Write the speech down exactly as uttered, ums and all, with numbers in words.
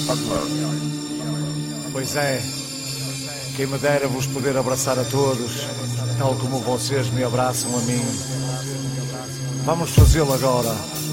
Pois é, quem me dera vos poder abraçar a todos, tal como vocês me abraçam a mim. Vamos fazê-lo agora.